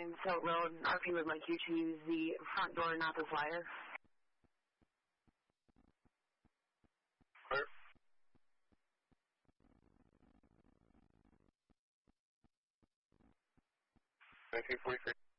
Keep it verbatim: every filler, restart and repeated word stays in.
in South Road, and R P would like you to use the front door, not the flyer. Clear. nineteen forty-three.